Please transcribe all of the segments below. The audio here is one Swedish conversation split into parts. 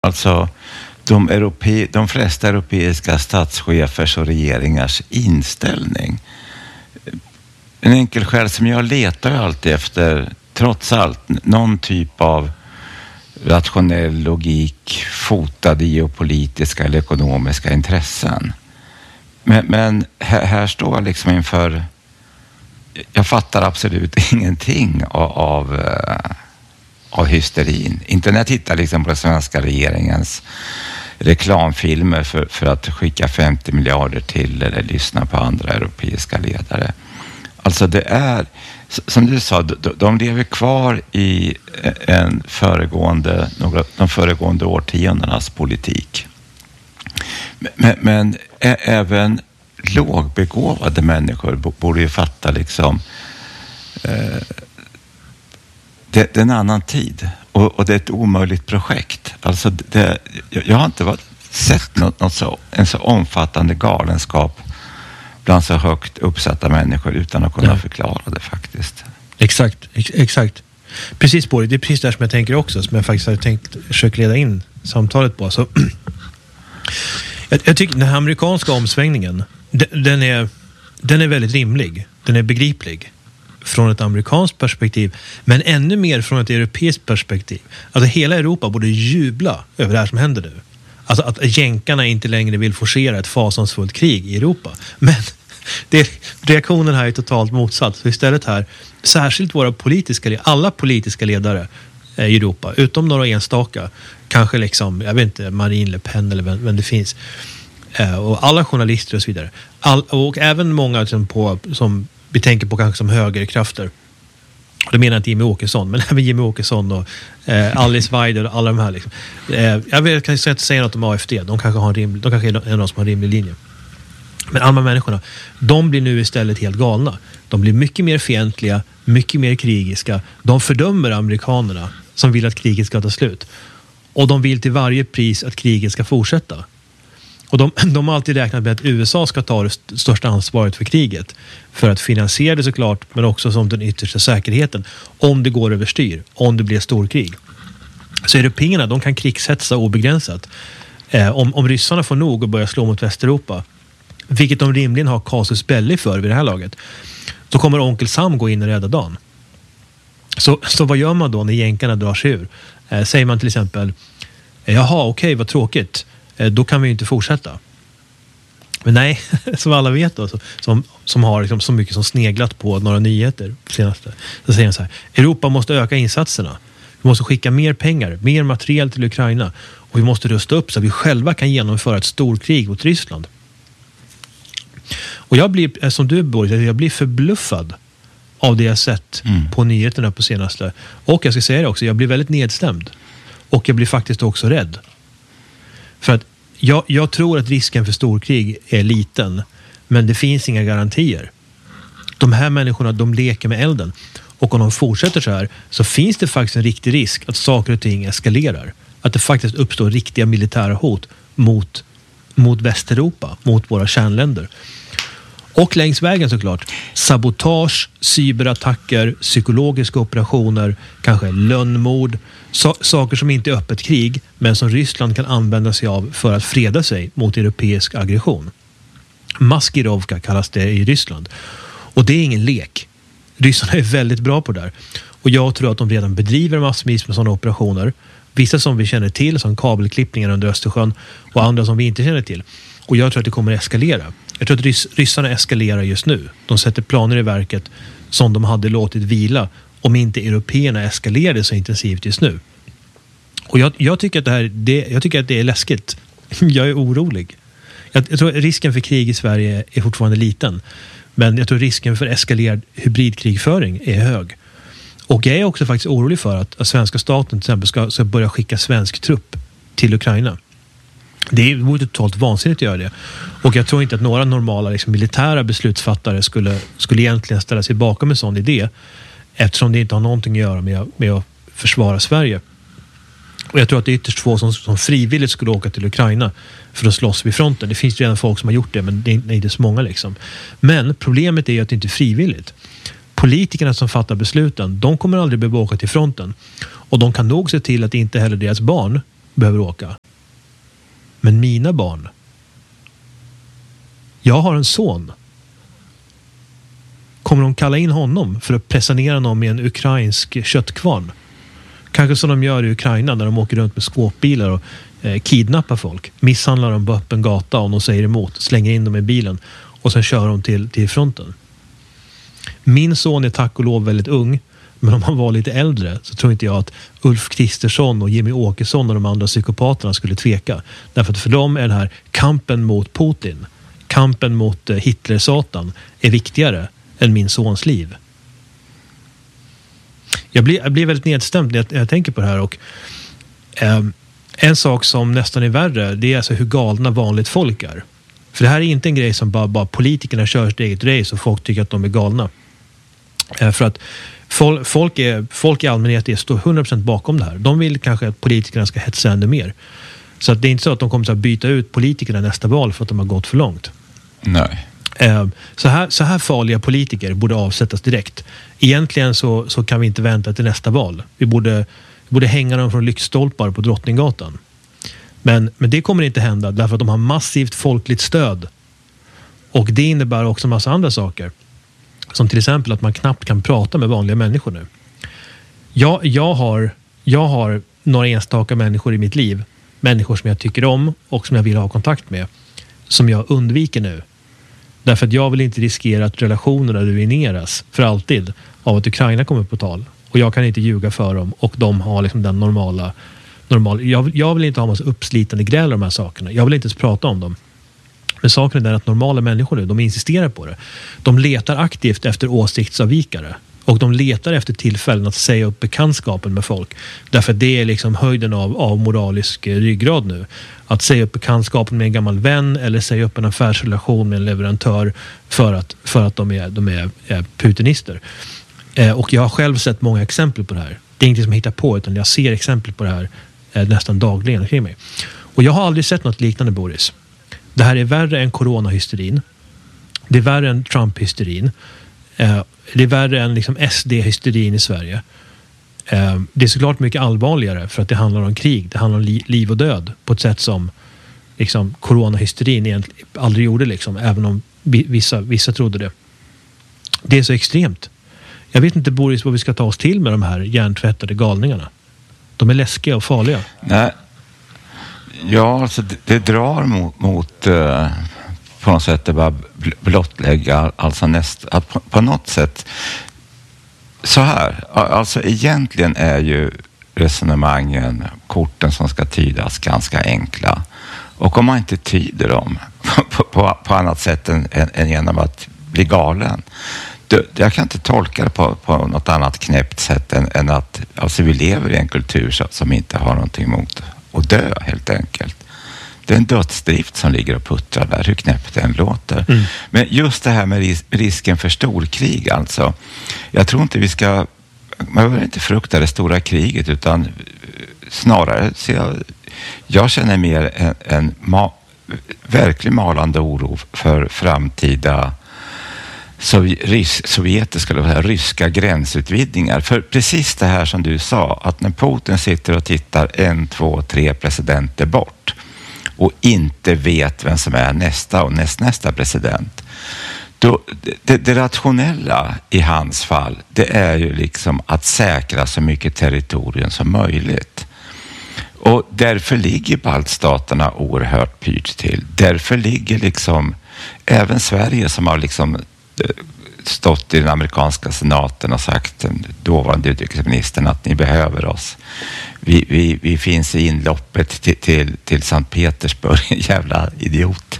Alltså de flesta europeiska statschefers och regeringars inställning. En enkel skäl som jag letar alltid efter, trots allt, någon typ av rationell logik fotad i geopolitiska eller ekonomiska intressen. Men här står jag liksom inför, jag fattar absolut ingenting av hysterin. Inte när jag tittar liksom på den svenska regeringens reklamfilmer för att skicka 50 miljarder till eller lyssna på andra europeiska ledare. Alltså det är, som du sa, de lever kvar i de föregående årtiondenas politik. Men även lågbegåvade människor borde ju fatta liksom det är en annan tid och det är ett omöjligt projekt. Alltså jag har inte sett en så omfattande galenskap bland så högt uppsatta människor utan att kunna förklara det faktiskt. Exakt. Precis på det. Det är precis där som jag tänker också, som jag faktiskt har tänkt försöka leda in samtalet på. Så, jag tycker den här amerikanska omsvängningen, den är väldigt rimlig. Den är begriplig från ett amerikanskt perspektiv, men ännu mer från ett europeiskt perspektiv. Alltså hela Europa borde jubla över det här som händer nu. Alltså att jänkarna inte längre vill forcera ett fasansfullt krig i Europa. Men reaktionen här är totalt motsatt. Så istället här, särskilt alla politiska ledare i Europa, utom några enstaka, kanske liksom, jag vet inte, Marine Le Pen eller vem det finns, och alla journalister och så vidare. Och även många som vi tänker på kanske som högerkrafter. Och det menar inte Jimmie Åkesson, men även Jimmie Åkesson och Alice Weidel och alla de här liksom. Jag kan inte säga något om AFD. De kanske är en av de som har en rimlig linje. Men alla människorna, de blir nu istället helt galna. De blir mycket mer fientliga, mycket mer krigiska. De fördömer amerikanerna som vill att kriget ska ta slut. Och de vill till varje pris att kriget ska fortsätta. Och de har alltid räknat med att USA ska ta det största ansvaret för kriget. För att finansiera det såklart, men också som den yttersta säkerheten. Om det går överstyr, om det blir storkrig. Så européerna, de kan krigshetsa obegränsat. Om ryssarna får nog och börjar slå mot Västeuropa, vilket de rimligen har casus belli för vid det här laget, då kommer onkel Sam gå in och rädda dagen. Så vad gör man då när jänkarna drar sig ur? Säger man till exempel, jaha, okej, vad tråkigt. Då kan vi ju inte fortsätta. Men nej, som alla vet då, som har liksom så mycket som sneglat på några nyheter senaste, så säger de så här: Europa måste öka insatserna. Vi måste skicka mer pengar, mer materiel till Ukraina, och vi måste rusta upp så att vi själva kan genomföra ett storkrig mot Ryssland. Och jag blir, som du Boris, jag blir förbluffad av det jag sett på nyheterna på senaste. Och jag ska säga det också, jag blir väldigt nedstämd. Och jag blir faktiskt också rädd. För att jag tror att risken för storkrig är liten, men det finns inga garantier. De här människorna, de leker med elden. Och om de fortsätter så här, så finns det faktiskt en riktig risk att saker och ting eskalerar. Att det faktiskt uppstår riktiga militära hot mot Västeuropa, mot våra kärnländer. Och längs vägen såklart, sabotage, cyberattacker, psykologiska operationer, kanske lönnmord, saker som inte är öppet krig, men som Ryssland kan använda sig av för att freda sig mot europeisk aggression. Maskirovka kallas det i Ryssland. Och det är ingen lek. Ryssarna är väldigt bra på det där. Och jag tror att de redan bedriver massvis med sådana operationer. Vissa som vi känner till, som kabelklippningar under Östersjön, och andra som vi inte känner till. Och jag tror att det kommer att eskalera. Jag tror att ryssarna eskalerar just nu. De sätter planer i verket som de hade låtit vila om inte européerna eskalerade så intensivt just nu. Och jag tycker att det är läskigt. Jag är orolig. Jag tror att risken för krig i Sverige är fortfarande liten. Men jag tror risken för eskalerad hybridkrigföring är hög. Och jag är också faktiskt orolig för att svenska staten till exempel ska börja skicka svensk trupp till Ukraina. Det vore totalt vansinnigt att göra det. Och jag tror inte att några normala liksom, militära beslutsfattare skulle egentligen ställa sig bakom en sån idé, eftersom det inte har någonting att göra med att försvara Sverige. Och jag tror att det är ytterst få som frivilligt skulle åka till Ukraina för att slåss vid fronten. Det finns redan folk som har gjort det, men det är inte så många liksom. Men problemet är att det inte är frivilligt. Politikerna som fattar besluten, de kommer aldrig behöva åka till fronten. Och de kan nog se till att inte heller deras barn behöver åka. Men mina barn. Jag har en son. Kommer de kalla in honom för att pressa ner honom i en ukrainsk köttkvarn? Kanske som de gör i Ukraina när de åker runt med skåpbilar och kidnappar folk. Misshandlar dem på öppen gata om de säger emot. Slänger in dem i bilen och sen kör de till fronten. Min son är tack och lov väldigt ung. Men om han var lite äldre så tror inte jag att Ulf Kristersson och Jimmy Åkesson och de andra psykopaterna skulle tveka. Därför att för dem är den här kampen mot Putin, kampen mot Hitler-satan är viktigare än min sons liv. Jag blir väldigt nedstämd när jag tänker på det här. Och en sak som nästan är värre, det är alltså hur galna vanligt folk är. För det här är inte en grej som bara politikerna kör sitt eget race och folk tycker att de är galna. För att folk i allmänhet står 100% bakom det här. De vill kanske att politikerna ska hetsa ännu mer. Så att det är inte så att de kommer att byta ut politikerna nästa val för att de har gått för långt. Nej. Så här farliga politiker borde avsättas direkt. Egentligen så kan vi inte vänta till nästa val. Vi borde hänga dem från lyktstolpar på Drottninggatan. Men det kommer inte hända därför att de har massivt folkligt stöd. Och det innebär också en massa andra saker. Som till exempel att man knappt kan prata med vanliga människor nu. Jag har några enstaka människor i mitt liv. Människor som jag tycker om och som jag vill ha kontakt med. Som jag undviker nu. Därför att jag vill inte riskera att relationerna ruineras för alltid av att Ukraina kommer på tal. Och jag kan inte ljuga för dem. Och de har liksom den normala jag vill inte ha massa uppslitande gräl om de här sakerna. Jag vill inte ens prata om dem. Men saken är att normala människor nu, de insisterar på det. De letar aktivt efter åsiktsavvikare. Och de letar efter tillfällen att säga upp bekantskapen med folk. Därför att det är liksom höjden av moralisk ryggrad nu. Att säga upp bekantskapen med en gammal vän eller säga upp en affärsrelation med en leverantör för att de är putinister. Och jag har själv sett många exempel på det här. Det är inget som jag hittar på utan jag ser exempel på det här nästan dagligen kring mig. Och jag har aldrig sett något liknande, Boris. Det här är värre än coronahysterin. Det är värre än Trump-hysterin. Det är värre än liksom SD-hysterin i Sverige. Det är såklart mycket allvarligare för att det handlar om krig. Det handlar om liv och död på ett sätt som liksom, coronahysterin egentligen aldrig gjorde. Liksom, även om vissa trodde det. Det är så extremt. Jag vet inte, Boris, vad vi ska ta oss till med de här hjärntvättade galningarna. De är läskiga och farliga. Nej. Ja, alltså det drar mot på något sätt det bara blottlägga alltså på något sätt så här. Alltså egentligen är ju resonemangen, korten som ska tydas ganska enkla. Och om man inte tyder dem på annat sätt än genom att bli galen. Jag kan inte tolka det på något annat knäppt sätt än att alltså vi lever i en kultur som inte har någonting emot att dö helt enkelt. Det är en dödsdrift som ligger och puttrar där, hur knäppt det än låter. Mm. Men just det här med risken för storkrig alltså. Jag tror inte man behöver inte frukta det stora kriget utan snarare så jag känner mer en verklig malande oro för framtida sovjetiska eller ryska gränsutvidgningar. För precis det här som du sa, att när Putin sitter och tittar 1, 2, 3 presidenter bort och inte vet vem som är nästa och nästnästa president. Då, det rationella i hans fall, det är ju liksom att säkra så mycket territorium som möjligt. Och därför ligger baltstaterna oerhört pyrt till. Därför ligger liksom även Sverige som har liksom stått i den amerikanska senaten och sagt dåvarande utrikesministern att ni behöver oss. Vi finns i inloppet till Sankt Petersburg, en jävla idiot.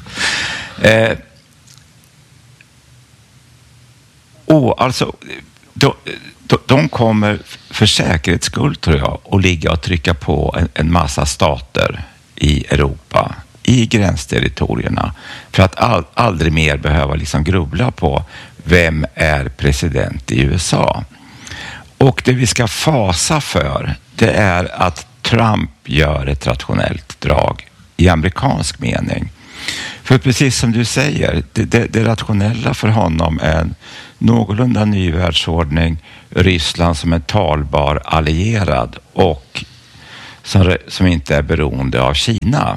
Alltså de kommer för säkerhets skull tror jag att ligga och trycka på en massa stater i Europa i gränsterritorierna för att aldrig mer behöva liksom grubbla på vem är president i USA. Och det vi ska fasa för det är att Trump gör ett rationellt drag i amerikansk mening. För precis som du säger, det rationella för honom är en någorlunda ny världsordning, Ryssland som en talbar allierad och som inte är beroende av Kina.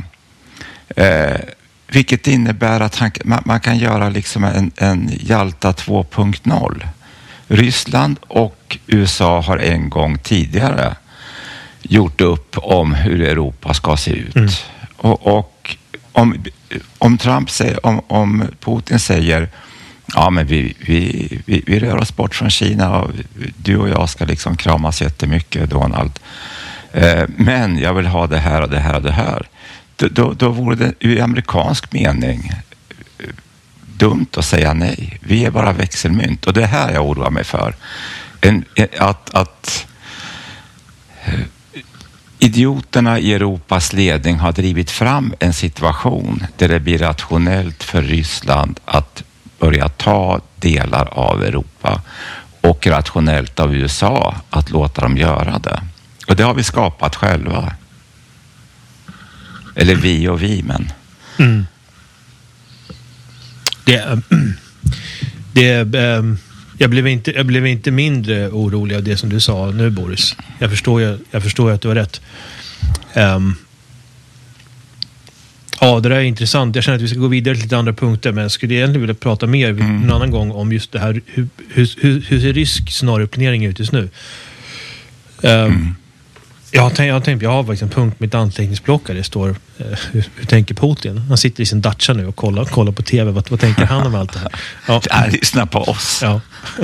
Vilket innebär att man kan göra liksom en Jalta 2.0. Ryssland och USA har en gång tidigare gjort upp om hur Europa ska se ut. Och om Trump säger, om Putin säger ja, men vi rör oss bort från Kina och du och jag ska liksom kramas jättemycket, Donald. Men jag vill ha det här och det här och det här. Då vore det i amerikansk mening dumt att säga nej. Vi är bara växelmynt. Och det här jag oroar mig för. Att idioterna i Europas ledning har drivit fram en situation där det blir rationellt för Ryssland att börja ta delar av Europa och rationellt av USA att låta dem göra det. Och det har vi skapat själva. Eller vi, men... Mm. Jag blev inte mindre orolig av det som du sa nu, Boris. Jag förstår att du har rätt. Ja, det där är intressant. Jag känner att vi ska gå vidare till lite andra punkter, men jag skulle egentligen vilja prata mer en annan gång om just det här. Hur ser rysk scenarioplanering ut just nu? Jag har faktiskt en punkt med ett anteckningsblock där det står hur tänker Putin? Han sitter i sin Dacia nu och kollar på tv. Vad tänker han om allt det här? Ja, lyssna på oss. Ja.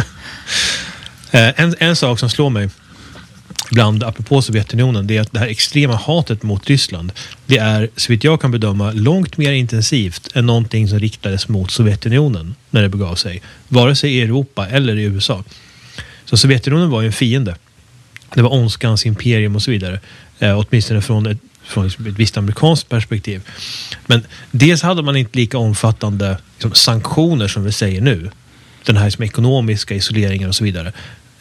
En sak som slår mig ibland apropå Sovjetunionen, det är att det här extrema hatet mot Ryssland, det är, så vitt jag kan bedöma, långt mer intensivt än någonting som riktades mot Sovjetunionen när det begav sig. Vare sig i Europa eller i USA. Så Sovjetunionen var ju en fiende. Det var ondskans imperium och så vidare. Åtminstone från ett visst amerikanskt perspektiv. Men dels hade man inte lika omfattande liksom, sanktioner som vi säger nu. Den här som ekonomiska isoleringen och så vidare.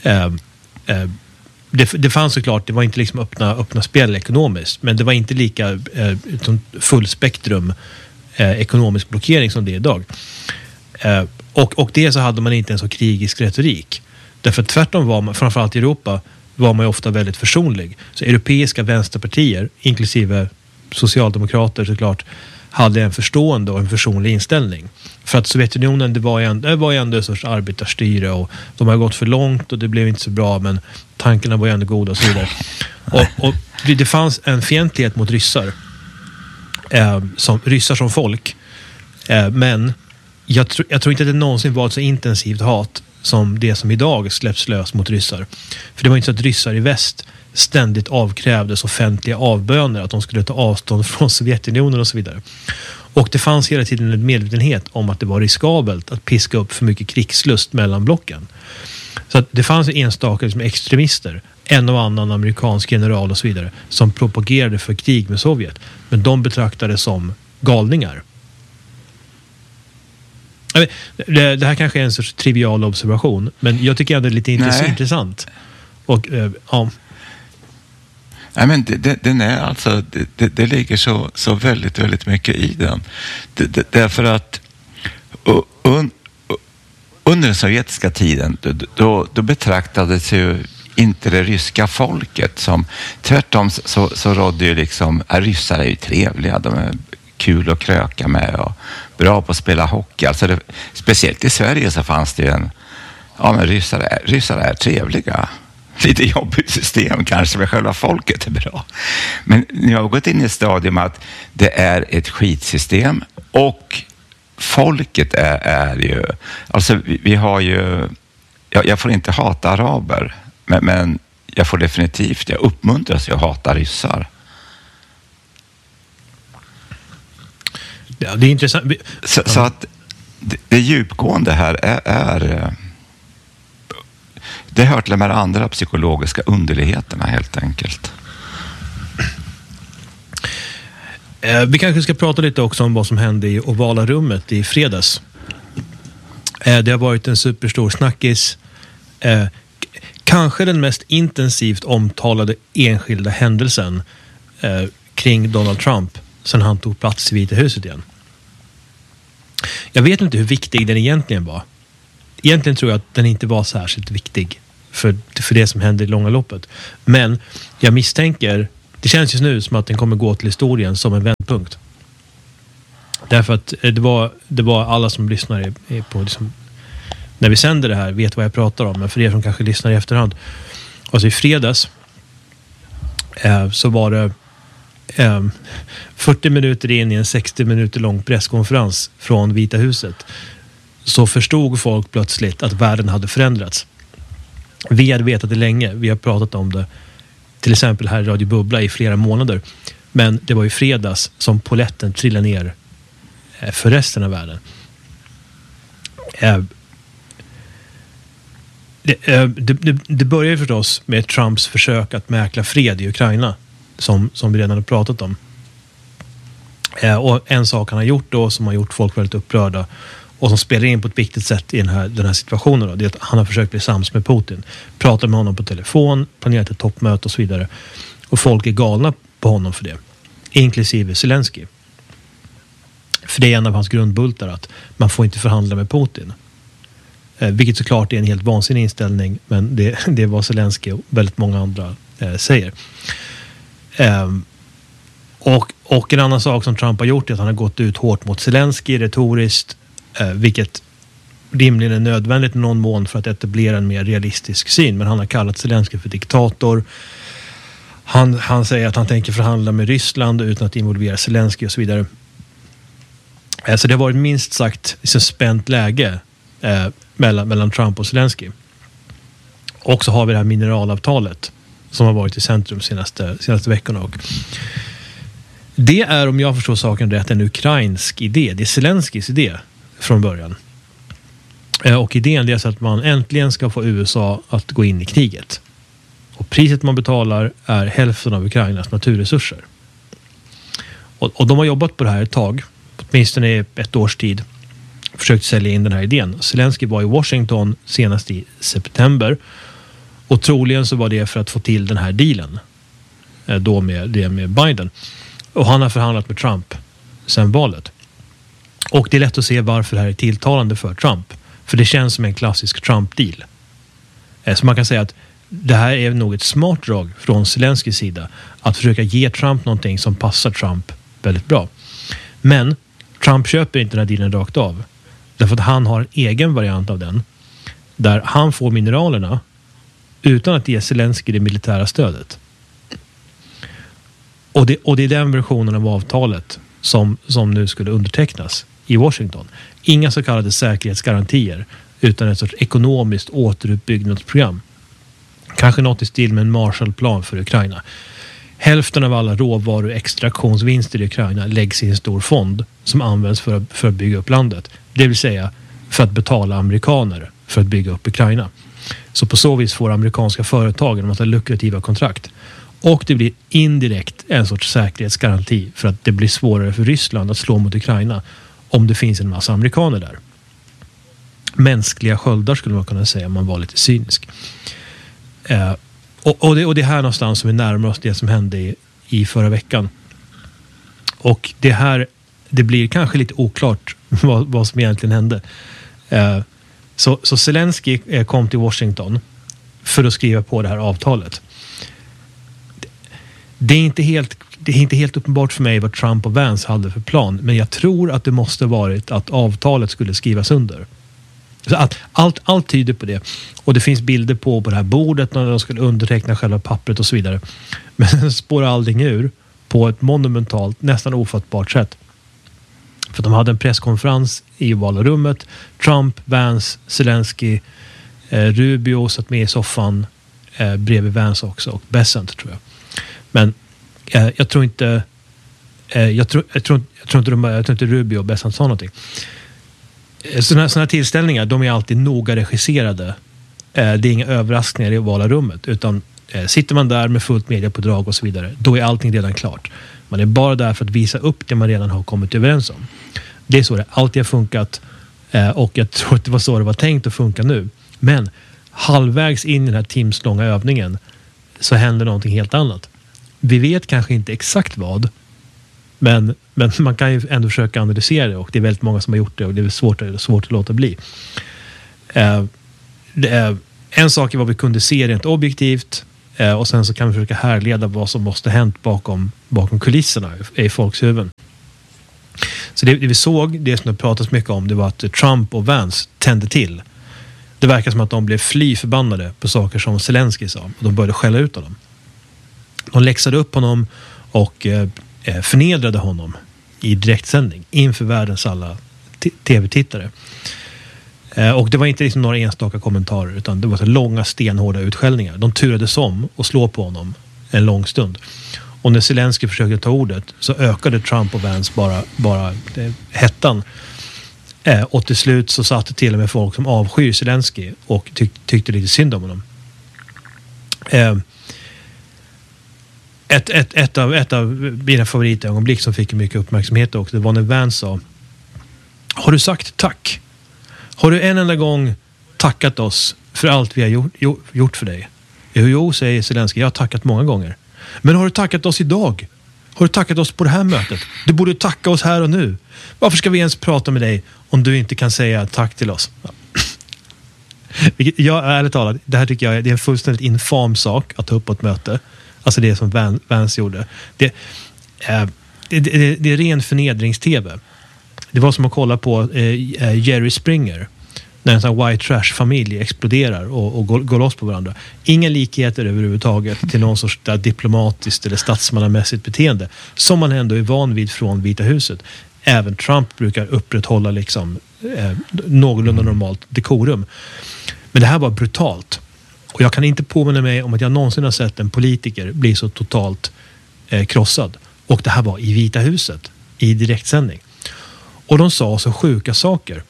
Det fanns såklart, det var inte liksom öppna spel ekonomiskt, men det var inte lika fullspektrum ekonomisk blockering som det är idag. Och det så hade man inte en så krigisk retorik. Därför tvärtom var man, framförallt i Europa, var man ju ofta väldigt försonlig. Så europeiska vänsterpartier, inklusive socialdemokrater såklart, hade en förstående och en försonlig inställning. För att Sovjetunionen, det var ju ändå en sorts arbetarstyre och de har gått för långt och det blev inte så bra, men tankarna var ju ändå goda och så vidare. Och det fanns en fientlighet mot ryssar. Ryssar som folk. Men jag tror inte att det någonsin var ett så intensivt hat som det som idag släpps lös mot ryssar. För det var inte så att ryssar i väst ständigt avkrävdes offentliga avböner att de skulle ta avstånd från Sovjetunionen och så vidare. Och det fanns hela tiden en medvetenhet om att det var riskabelt att piska upp för mycket krigslust mellan blocken. Så att det fanns enstaka liksom extremister, en och annan amerikansk general och så vidare, som propagerade för krig med Sovjet. Men de betraktades som galningar. Det här kanske är en sorts trivial observation, men jag tycker ändå det är lite intressant. Och ja. Nej, men den är alltså, det ligger så väldigt, väldigt mycket i den. Därför att under den sovjetiska tiden då betraktades ju inte det ryska folket som, tvärtom så rådde ju liksom, ryssar är ju trevliga, de är kul att kröka med och bra på att spela hockey. Alltså speciellt i Sverige så fanns det ju men ryssar är trevliga. Lite jobbigt system kanske, men själva folket är bra. Men nu har gått in i ett stadium att det är ett skitsystem och folket är ju, alltså vi har ju, jag får inte hata araber, men jag får definitivt, jag uppmuntras att hata ryssar. Ja, det är intressant. Så att det djupgående här är det hör till de här andra psykologiska underligheterna helt enkelt. Vi kanske ska prata lite också om vad som hände i ovala rummet i fredags. Det har varit en superstor snackis. Kanske den mest intensivt omtalade enskilda händelsen kring Donald Trump sedan han tog plats i Vita huset igen. Jag vet inte hur viktig den egentligen var. Egentligen tror jag att den inte var särskilt viktig för det som hände i långa loppet. Men jag misstänker det känns just nu som att den kommer gå till historien som en vändpunkt. Därför att det var alla som lyssnar på liksom, när vi sänder det här vet vad jag pratar om. Men för er som kanske lyssnar i efterhand. Alltså i fredags så var det 40 minuter in i en 60 minuter lång presskonferens från Vita huset. Så förstod folk plötsligt att världen hade förändrats. Vi hade vetat det länge. Vi har pratat om det till exempel här i Radio Bubbla i flera månader. Men det var i fredags som poletten trillade ner för resten av världen. Det börjar förstås med Trumps försök att mäkla fred i Ukraina som vi redan har pratat om. Och en sak han har gjort då som har gjort folk väldigt upprörda och som spelar in på ett viktigt sätt i den här situationen då, det är att han har försökt bli sams med Putin. Pratar med honom på telefon, planerat ett toppmöte och så vidare. Och folk är galna på honom för det. Inklusive Zelensky. För det är en av hans grundbultar att man får inte förhandla med Putin. Vilket såklart är en helt vansinnig inställning, men det är vad Zelensky och väldigt många andra säger. Och en annan sak som Trump har gjort är att han har gått ut hårt mot Zelensky retoriskt, vilket rimligen är nödvändigt i någon mån för att etablera en mer realistisk syn. Men han har kallat Zelensky för diktator. Han säger att han tänker förhandla med Ryssland utan att involvera Zelensky och så vidare. Så det har varit minst sagt ett spänt läge mellan Trump och Zelensky. Och så har vi det här mineralavtalet som har varit i centrum senaste veckorna. Och det är, om jag förstår saken rätt, en ukrainsk idé. Det är Zelenskys idé från början. Och idén är så att man äntligen ska få USA att gå in i kriget. Och priset man betalar är hälften av Ukrainas naturresurser. Och de har jobbat på det här ett tag, åtminstone ett års tid, försökt sälja in den här idén. Zelensky var i Washington senast i september och troligen så var det för att få till den här dealen då med Biden. Och han har förhandlat med Trump sedan valet. Och det är lätt att se varför det här är tilltalande för Trump. För det känns som en klassisk Trump-deal. Så man kan säga att det här är nog ett smart drag från Zelenskys sida att försöka ge Trump någonting som passar Trump väldigt bra. Men Trump köper inte den här dealen rakt av. Därför att han har en egen variant av den där han får mineralerna utan att ge Zelensky det militära stödet. Och det är den versionen av avtalet som nu skulle undertecknas i Washington. Inga så kallade säkerhetsgarantier utan ett sorts ekonomiskt återuppbyggnadsprogram. Kanske något i stil med en Marshallplan för Ukraina. Hälften av alla råvaror och extraktionsvinster i Ukraina läggs i en stor fond som används för att bygga upp landet. Det vill säga för att betala amerikaner för att bygga upp Ukraina. Så på så vis får amerikanska företag en massa lukrativa kontrakt. Och det blir indirekt en sorts säkerhetsgaranti för att det blir svårare för Ryssland att slå mot Ukraina om det finns en massa amerikaner där. Mänskliga sköldar skulle man kunna säga om man var lite cynisk. Och det här någonstans som vi närmar oss det som hände i förra veckan. Och det blir kanske lite oklart vad som egentligen hände. Så Zelensky kom till Washington för att skriva på det här avtalet. Det är inte helt uppenbart för mig vad Trump och Vance hade för plan, men jag tror att det måste varit att avtalet skulle skrivas under. Så att allt tyder på det. Och det finns bilder på det här bordet när de skulle underteckna själva pappret och så vidare. Men sen spårar allting ur på ett monumentalt, nästan ofattbart sätt. För de hade en presskonferens i ovala rummet. Trump, Vance, Zelensky, Rubio satt med i soffan bredvid Vance också och Bessent tror jag. Men jag tror inte Rubio och Bessent sa någonting. Sådana här tillställningar, de är alltid noga regisserade. Det är inga överraskningar i ovala rummet, utan sitter man där med fullt mediapådrag och så vidare, då är allting redan klart. Man är bara där för att visa upp det man redan har kommit överens om. Det är så det alltid har funkat och jag tror att det var så det var tänkt att funka nu. Men halvvägs in i den här timslånga övningen så händer någonting helt annat. Vi vet kanske inte exakt vad, men man kan ju ändå försöka analysera det och det är väldigt många som har gjort det och det är svårt att låta bli. En sak är vad vi kunde se rent objektivt. Och sen så kan vi försöka härleda vad som måste hänt bakom kulisserna i folks huvuden. Så det vi såg, det som det pratas mycket om, det var att Trump och Vance tände till. Det verkar som att de blev fly förbannade på saker som Zelensky sa. Och de började skälla ut honom. De läxade upp honom och förnedrade honom i direktsändning inför världens alla tv-tittare. Och det var inte liksom några enstaka kommentarer, utan det var så långa stenhårda utskällningar. De turades om och slå på honom en lång stund. Och när Zelensky försökte ta ordet så ökade Trump och Vance bara hettan. Och till slut så satt det till och med folk som avskyr Zelensky och tyckte lite synd om honom. Ett av mina favoritögonblick som fick mycket uppmärksamhet också, det var när Vance sa: har du sagt tack? Har du en enda gång tackat oss för allt vi har gjort för dig? Jo, säger Zelensky, jag har tackat många gånger. Men har du tackat oss idag? Har du tackat oss på det här mötet? Du borde tacka oss här och nu. Varför ska vi ens prata med dig om du inte kan säga tack till oss? Ja. Jag ärligt talat, det här tycker jag är en fullständigt infam sak att ta upp på ett möte. Alltså det som Vance gjorde. Det är ren förnedrings-tv. Det var som att kolla på Jerry Springer. När en sån white trash-familj exploderar och går loss på varandra. Inga likheter överhuvudtaget till någon sorts diplomatiskt eller statsmannamässigt beteende. Som man ändå är van vid från Vita huset. Även Trump brukar upprätthålla liksom, någorlunda normalt dekorum. Men det här var brutalt. Och jag kan inte påminna mig om att jag någonsin har sett en politiker bli så totalt krossad. Och det här var i Vita huset. I direktsändning. Och de sa så sjuka saker.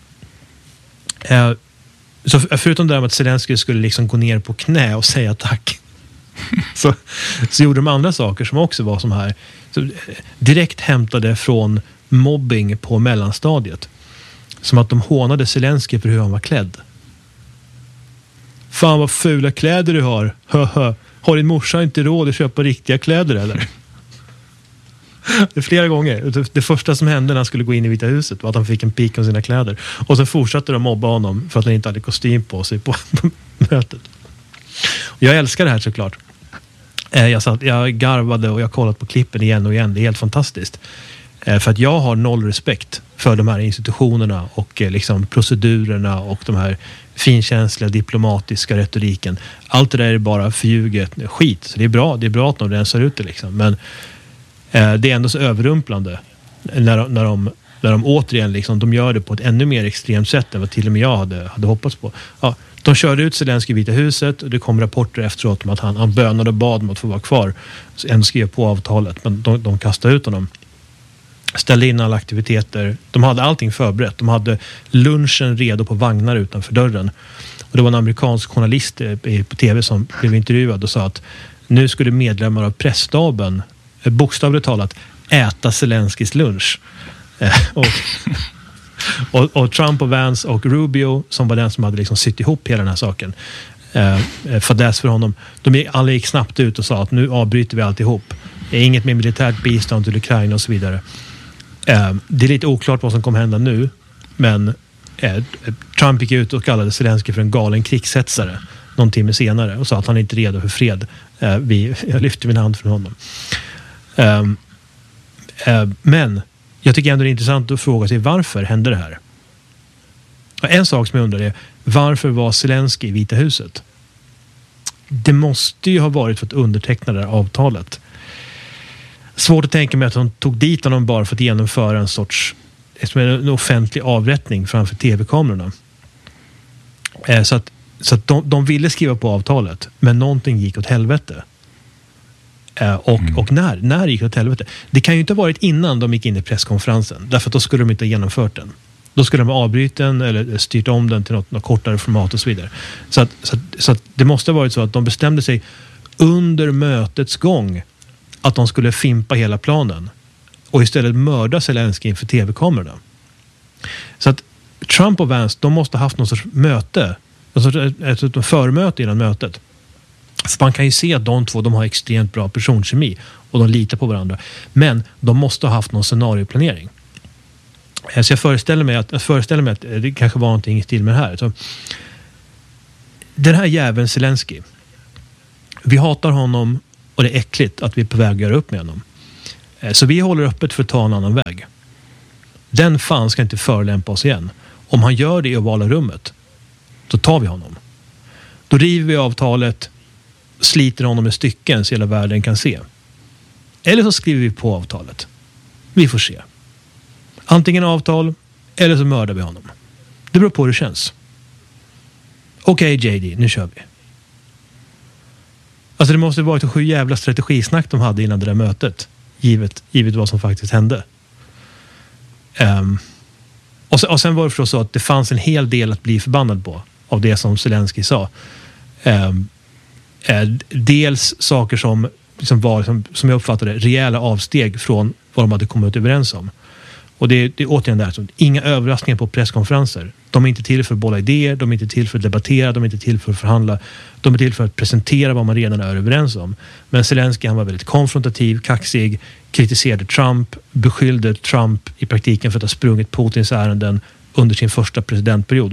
Så förutom det där med att Zelensky skulle liksom gå ner på knä och säga tack. så gjorde de andra saker som också var som här. Så, direkt hämtade från mobbing på mellanstadiet. Som att de hånade Zelensky för hur han var klädd. Fan vad fula kläder du har. Har din morsa inte råd att köpa riktiga kläder eller? Det flera gånger. Det första som hände när han skulle gå in i Vita huset var att han fick en pik om sina kläder. Och så fortsatte de mobba honom för att han inte hade kostym på sig på mötet. Jag älskar det här såklart. Jag garvade och jag har kollat på klippen igen och igen. Det är helt fantastiskt. För att jag har noll respekt för de här institutionerna och liksom procedurerna och de här finkänsliga diplomatiska retoriken. Allt det där är bara förljuget skit. Så det är bra att de rensar ut det liksom. Men det är ändå så överrumplande när de återigen liksom, de gör det på ett ännu mer extremt sätt än vad till och med jag hade hoppats på. Ja, de körde ut Zelensky i Vita huset och det kom rapporter efteråt om att han bönade och bad om att få vara kvar. Så en skrev på avtalet, men de kastade ut honom. Ställde in alla aktiviteter. De hade allting förberett. De hade lunchen redo på vagnar utanför dörren. Och det var en amerikansk journalist på tv som blev intervjuad och sa att nu skulle medlemmar av pressstaben bokstavligt talat äta Zelenskys lunch. Och Trump och Vance och Rubio, som var den som hade liksom sytt ihop hela den här saken, fadäs för honom. Alla gick snabbt ut och sa att nu avbryter vi alltihop. Det är inget med militärt bistånd till Ukraina och så vidare. Det är lite oklart vad som kommer hända nu, men Trump gick ut och kallade Zelensky för en galen krigshetsare någon timme senare och sa att han inte är redo för fred. Jag lyfter min hand från honom. Men jag tycker ändå det är intressant att fråga sig varför hände det här? En sak som jag undrar är, varför var Zelensky i Vita huset? Det måste ju ha varit för att underteckna det här avtalet. Svårt att tänka mig att de tog dit honom bara för att genomföra en offentlig avrättning framför tv-kamerorna. Så att de ville skriva på avtalet, men någonting gick åt helvete. Och när gick det åt helvete? Det kan ju inte ha varit innan de gick in i presskonferensen, därför att då skulle de inte ha genomfört den. Då skulle de ha avbryt den eller styrt om den till något kortare format och så vidare. Så att det måste ha varit så att de bestämde sig under mötets gång att de skulle fimpa hela planen och istället mörda Zelensky inför tv-kamerorna. Så att Trump och Vance, de måste ha haft någon sorts möte, ett förmöte innan mötet. För man kan ju se att de två, de har extremt bra personkemi och de litar på varandra. Men de måste ha haft någon scenarioplanering. Så jag föreställer mig att det kanske var någonting i stil med det här. Så, den här jäveln Zelensky, Vi hatar honom och det är äckligt att vi är på väg att göra upp med honom. Så vi håller öppet för att ta en annan väg. Den fan ska inte förolämpa oss igen. Om han gör det i ovala rummet, då tar vi honom. Då river vi avtalet, sliter honom i stycken så hela världen kan se. Eller så skriver vi på avtalet. Vi får se. Antingen avtal eller så mördar vi honom. Det beror på hur det känns. Okej, JD, nu kör vi. Alltså det måste varit en 7 jävla strategisnack de hade innan det där mötet. Givet vad som faktiskt hände. Och sen var det förstås så att det fanns en hel del att bli förbannad på av det som Zelensky sa. Dels saker som var, som jag uppfattade, rejäla avsteg från vad de hade kommit överens om. Och det är återigen där, så inga överraskningar på presskonferenser. De är inte till för att bolla idéer, de är inte till för att debattera, de är inte till för att förhandla. De är till för att presentera vad man redan är överens om. Men Zelensky, han var väldigt konfrontativ, kaxig, kritiserade Trump, beskyllde Trump i praktiken för att ha sprungit Putins ärenden under sin första presidentperiod.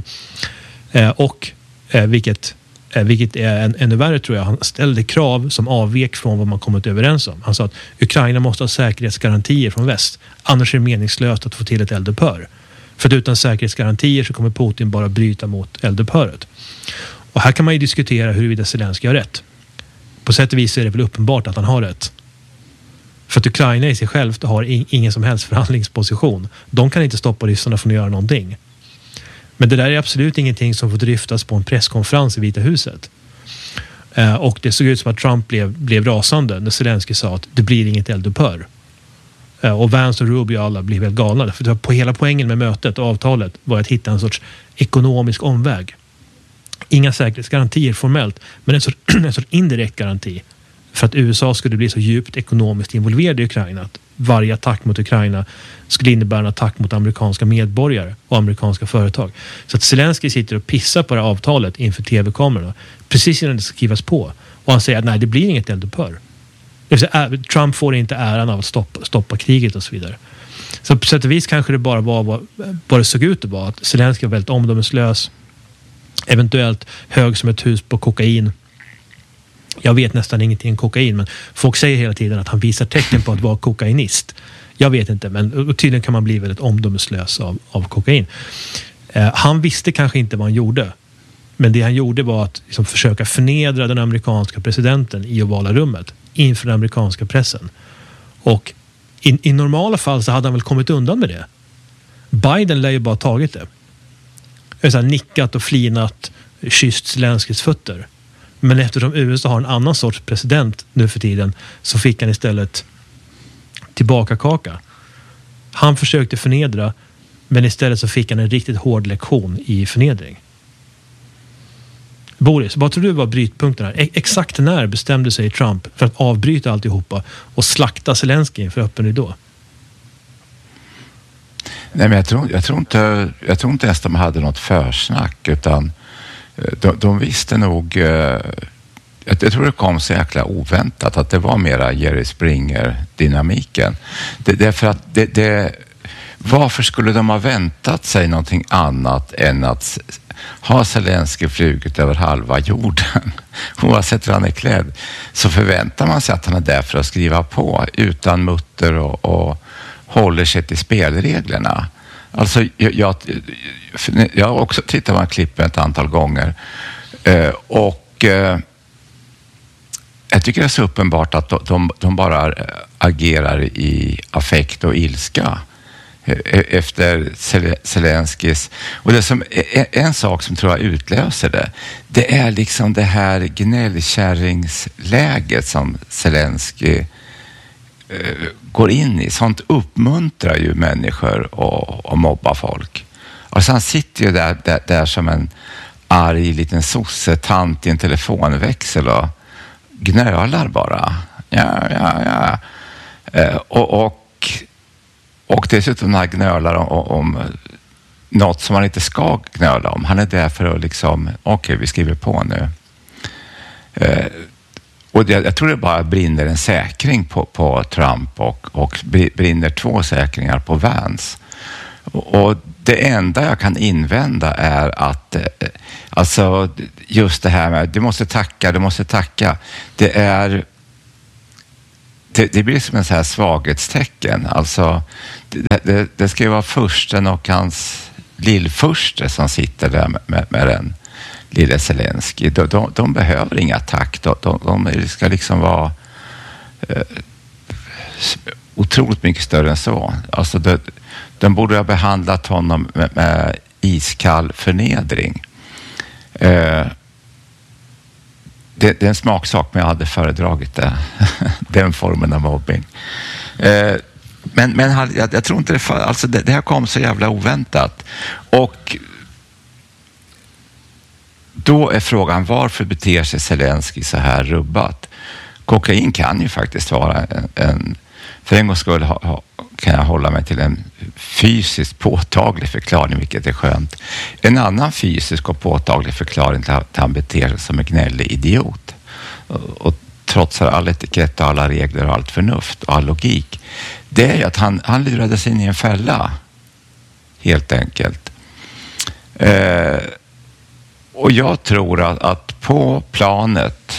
Vilket är ännu värre, tror jag. Han ställde krav som avvek från vad man kommit överens om. Han sa att Ukraina måste ha säkerhetsgarantier från väst. Annars är det meningslöst att få till ett eldupphör. För att utan säkerhetsgarantier så kommer Putin bara bryta mot eldupphöret. Och här kan man ju diskutera huruvida Zelensky har rätt. På sätt och vis är det väl uppenbart att han har rätt. För att Ukraina i sig självt har ingen som helst förhandlingsposition. De kan inte stoppa ryssarna från att göra någonting. Men det där är absolut ingenting som får dryftas på en presskonferens i Vita huset. Och det såg ut som att Trump blev rasande när Zelensky sa att det blir inget eldupphör. Och Vance och Rubio alla blev helt galna. För på hela poängen med mötet och avtalet var att hitta en sorts ekonomisk omväg. Inga säkerhetsgarantier formellt, men en sorts indirekt garanti. För att USA skulle bli så djupt ekonomiskt involverad i Ukraina att varje attack mot Ukraina skulle innebära en attack mot amerikanska medborgare och amerikanska företag. Så att Zelensky sitter och pissar på det här avtalet inför tv-kamerorna precis innan det ska skrivas på. Och han säger att nej, det blir inget eldupphör. Trump får inte äran av att stoppa kriget och så vidare. Så på sätt och vis kanske det bara var vad det såg ut att vara. Att Zelensky var väldigt omdömeslös, eventuellt hög som ett hus på kokain. Jag vet nästan ingenting om kokain, men folk säger hela tiden att han visar tecken på att vara kokainist. Jag vet inte, men tydligen kan man bli väldigt omdömeslös av kokain. Han visste kanske inte vad han gjorde, men det han gjorde var att liksom försöka förnedra den amerikanska presidenten i ovala rummet inför den amerikanska pressen. Och i normala fall så hade han väl kommit undan med det. Biden lär ju bara tagit det. Så här, nickat och flinat, kysst Zelenskys fötter. Men eftersom USA har en annan sorts president nu för tiden så fick han istället tillbaka kaka. Han försökte förnedra, men istället så fick han en riktigt hård lektion i förnedring. Boris, vad tror du var brytpunkterna? Exakt när bestämde sig Trump för att avbryta alltihopa och slakta Zelensky för öppen ridå? Nej, men jag tror inte ens de hade något försnack, utan de visste nog, jag tror det kom så jäkla oväntat att det var mera Jerry Springer-dynamiken. Därför att varför skulle de ha väntat sig någonting annat än att ha Zelensky flugit över halva jorden? Oavsett hur han är klädd så förväntar man sig att han är där för att skriva på utan mutter och håller sig till spelreglerna. Alltså jag har också tittat på klippen ett antal gånger och jag tycker det är så uppenbart att de bara agerar i affekt och ilska efter Zelenskys. Och det som en sak som tror jag utlöser det är liksom det här gnällkärringsläget som Zelensky går in i. Sånt uppmuntrar ju människor och mobbar folk. Och så han sitter ju där som en arg liten sossetant i en telefonväxel och gnölar bara. Ja. Och dessutom när han gnölar om något som han inte ska gnöla om. Han är där för att liksom, okej, vi skriver på nu. Och jag tror det bara brinner en säkring på Trump och brinner 2 säkringar på Vance. Och det enda jag kan invända är att alltså just det här med du måste tacka. Det blir som en så här svaghetstecken. Alltså det ska ju vara fursten och hans lillfurste som sitter där med den lille Zelensky. De behöver inga tack. De ska liksom vara otroligt mycket större än så. Alltså de borde ha behandlat honom med iskall förnedring. Det är en smaksak, men jag hade föredragit det. Den formen av mobbing. Men jag tror inte alltså det här kom så jävla oväntat. Och då är frågan, varför beter sig Zelensky så här rubbat? Kokain kan ju faktiskt vara för en gångs skull kan jag hålla mig till en fysiskt påtaglig förklaring, vilket är skönt. En annan fysisk och påtaglig förklaring till att han beter sig som en gnällig idiot och trotsar all etikett och alla regler och allt förnuft och all logik, det är ju att han lurade sig in i en fälla, helt enkelt. Och jag tror att på planet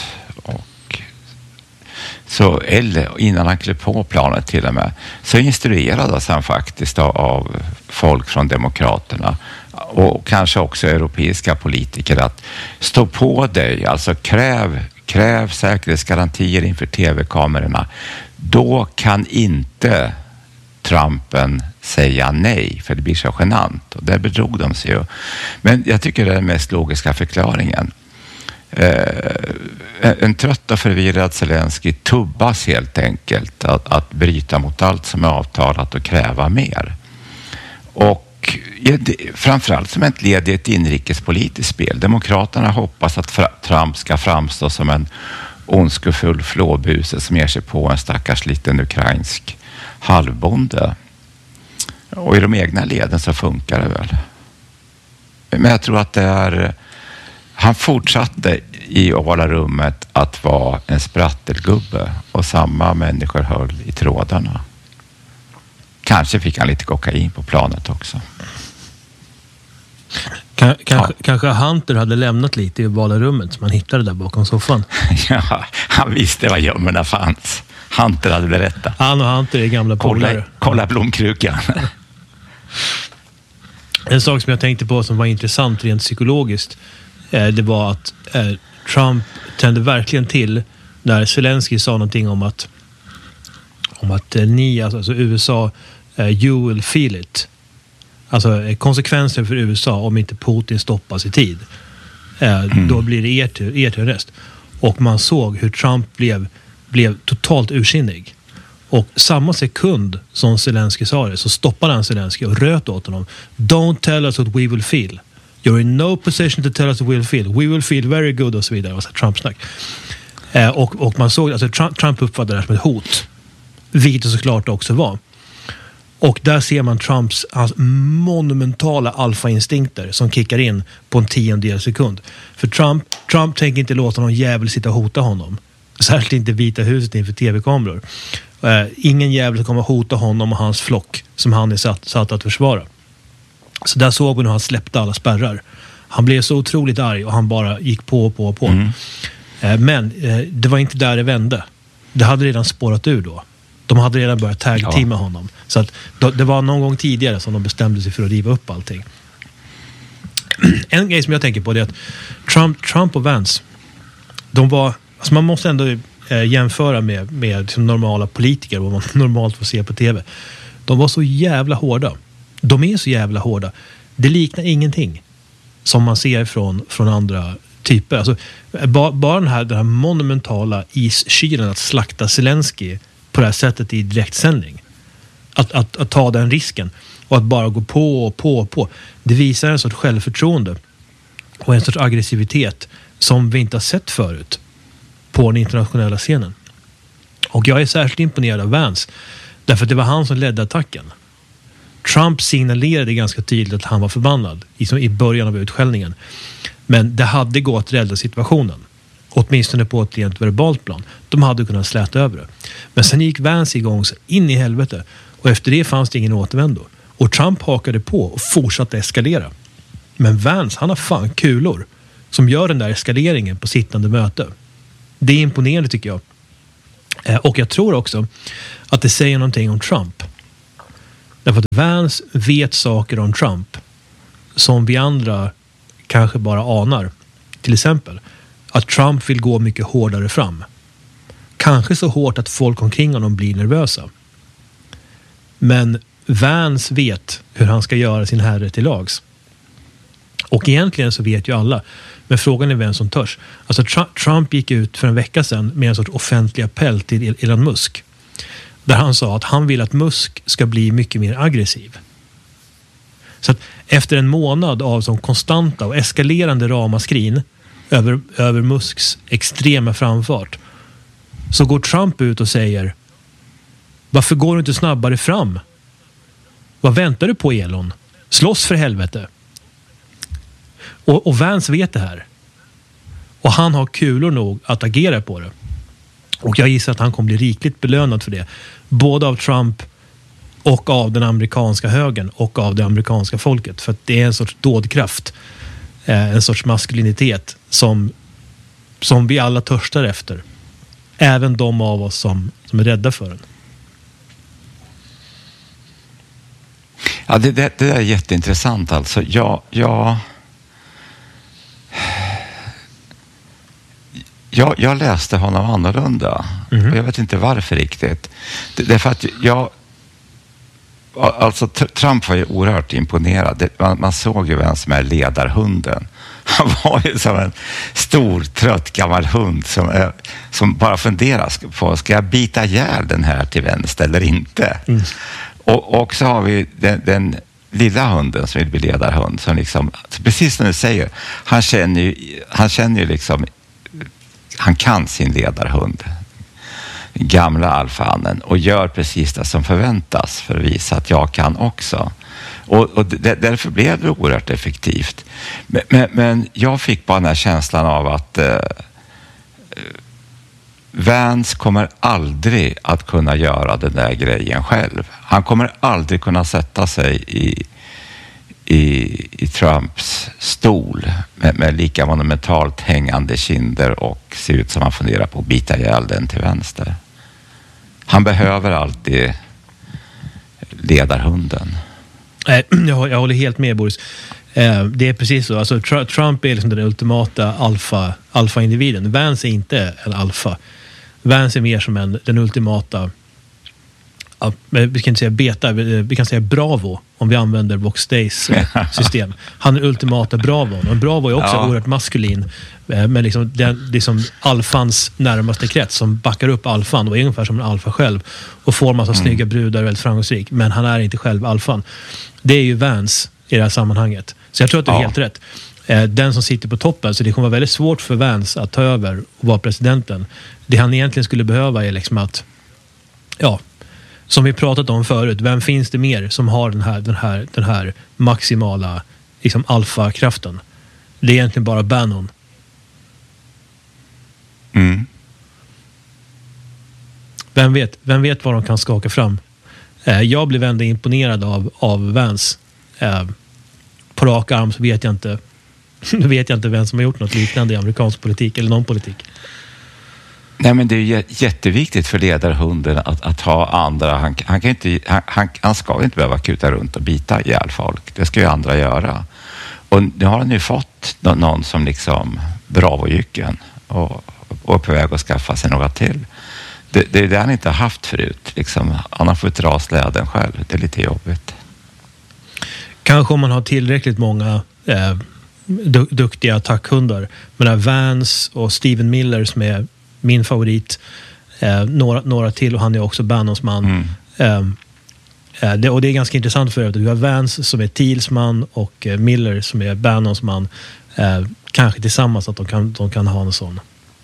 eller innan han klev på planet till och med, så instruerades han faktiskt av folk från Demokraterna och kanske också europeiska politiker att stå på dig, alltså kräv säkerhetsgarantier inför tv-kamerorna. Då kan inte Trumpen säga nej, för det blir så genant, och där bedrog de sig ju. Men jag tycker det är den mest logiska förklaringen. En trött och förvirrad Zelensky tubbas helt enkelt att bryta mot allt som är avtalat och kräva mer. Och framförallt som ett led i ett inrikespolitiskt spel. Demokraterna hoppas att Trump ska framstå som en ondskefull flåbuse som ger sig på en stackars liten ukrainsk halvbonde. Och i de egna leden så funkar det väl. Men jag tror att han fortsatte i ovala rummet att vara en sprattelgubbe och samma människor höll i trådarna. Kanske fick han lite kokain på planet också. Kanske Hunter hade lämnat lite i ovala rummet som man hittade där bakom soffan. Ja, han visste var gömmorna fanns. Hunter hade berättat. Han och Hunter är gamla polare. Kolla blomkrukan. En sak som jag tänkte på som var intressant rent psykologiskt, det var att Trump tände verkligen till när Zelensky sa någonting om att ni, alltså USA, you will feel it. Alltså konsekvenser för USA om inte Putin stoppas i tid. Då blir det er till rest. Och man såg hur Trump blev totalt ursinnig. Och samma sekund som Zelensky sa det så stoppade han Zelensky och röt åt honom. Don't tell us what we will feel. You're in no position to tell us what we will feel. We will feel very good och så vidare. Och så Trump-snack. Och man såg, alltså Trump uppfattade det här som ett hot. Vilket såklart det också var. Och där ser man hans monumentala alfa-instinkter som kickar in på en 10:e sekund. För Trump tänker inte låta någon jävel sitta och hota honom. Särskilt inte Vita huset inför tv-kameror. Ingen jävel kommer hota honom och hans flock som han är satt att försvara. Så där såg vi när han släppte alla spärrar. Han blev så otroligt arg och han bara gick på. Men det var inte där det vände. Det hade redan spårat ur då. De hade redan börjat tag-teama honom. Så att det var någon gång tidigare som de bestämde sig för att riva upp allting. En grej som jag tänker på är att Trump och Vance, de var, alltså man måste ändå jämföra med normala politiker, vad man normalt får se på tv. De var så jävla hårda. De är så jävla hårda. Det liknar ingenting som man ser från andra typer. Alltså, bara den här monumentala iskylen att slakta Zelensky på det här sättet i direktsändning. Att ta den risken och att bara gå på. Det visar en sorts självförtroende och en sorts aggressivitet som vi inte har sett förut på den internationella scenen. Och jag är särskilt imponerad av Vance därför att det var han som ledde attacken. Trump signalerade ganska tydligt att han var förbannad i början av utskällningen. Men det hade gått att rädda situationen. Åtminstone på ett rent verbalt plan. De hade kunnat släta över det. Men sen gick Vance igång så in i helvete. Och efter det fanns det ingen återvändo. Och Trump hakade på och fortsatte eskalera. Men Vance, han har fan kulor som gör den där eskaleringen på sittande möte. Det är imponerande tycker jag. Och jag tror också att det säger någonting om Trump. Därför att Vance vet saker om Trump som vi andra kanske bara anar. Till exempel att Trump vill gå mycket hårdare fram. Kanske så hårt att folk omkring honom blir nervösa. Men Vance vet hur han ska göra sin herre till lags. Och egentligen så vet ju alla. Men frågan är vem som törs. Alltså Trump gick ut för en vecka sedan med en sorts offentlig appell till Elon Musk. Där han sa att han vill att Musk ska bli mycket mer aggressiv. Så att efter en månad av som konstanta och eskalerande ramaskrin över Musks extrema framfart, så går Trump ut och säger: varför går du inte snabbare fram? Vad väntar du på, Elon? Slåss för helvete. Och Vance vet det här. Och han har kulor nog att agera på det. Och jag gissar att han kommer bli rikligt belönad för det. Både av Trump och av den amerikanska högern och av det amerikanska folket. För att det är en sorts dådkraft. En sorts maskulinitet som vi alla törstar efter. Även de av oss som är rädda för den. Ja, det är jätteintressant alltså. Jag läste honom annorlunda. Mm-hmm. Jag vet inte varför riktigt. Det är för att alltså Trump var ju oerhört imponerad. Man såg ju vem som är ledarhunden. Han var ju som en stor, trött gammal hund som bara funderar på, ska jag bita ihjäl den här till vänster eller inte? Mm. Och så har vi den lilla hunden som vill bli ledarhund. Som liksom, precis som du säger, han känner ju liksom, han kan sin ledarhund, gamla alfahannen, och gör precis det som förväntas för att visa att jag kan också. Och därför blev det oerhört effektivt. Men jag fick bara den här känslan av att Vance kommer aldrig att kunna göra den där grejen själv. Han kommer aldrig kunna sätta sig i Trumps stol med lika monumentalt hängande kinder och ser ut som han funderar på att bita ihjäl den till vänster. Han behöver alltid ledarhunden. Jag håller helt med, Boris. Det är precis så. Alltså, Trump är liksom den ultimata alfa-individen. Vance är inte en alfa. Vance är mer som den ultimata, vi kan inte säga beta, vi kan säga bravo om vi använder Vox Days system. Han är ultimata bravon. Och bravo är också oerhört maskulin, men liksom liksom alfans närmaste krets som backar upp alfan och är ungefär som en alfa själv och får massa snygga brudar, väldigt framgångsrik, men han är inte själv alfan. Det är ju Vance i det här sammanhanget. Så jag tror att du är helt rätt. Den som sitter på toppen, så det kommer vara väldigt svårt för Vance att ta över och vara presidenten. Det han egentligen skulle behöva är liksom att, som vi pratat om förut, vem finns det mer som har den här maximala liksom alfa-kraften? Det är egentligen bara Bannon. Mm. Vem vet vad de kan skaka fram? Jag blev ändå imponerad av Vance. På rak arm så vet jag inte vem som har gjort något liknande i amerikansk politik eller någon politik. Nej, men det är ju jätteviktigt för ledarhunden att ha andra. Han ska inte behöva kuta runt och bita ihjäl folk. Det ska ju andra göra. Och nu har han ju fått någon som liksom bravojycken och är på väg att skaffa sig några till. Det är det han inte har haft förut. Liksom. Han har fått dra släden själv. Det är lite jobbigt. Kanske om man har tillräckligt många duktiga attackhundar. Men Vance och Stephen Miller som är min favorit. Några till, och han är också Bannons man. Och det är ganska intressant för att du har Vance som är Thiels man och Miller som är Bannons man. Kanske tillsammans att de kan ha en sån.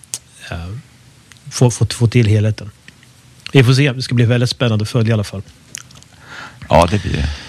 Få till helheten. Vi får se. Det ska bli väldigt spännande att följa i alla fall. Ja, det blir det.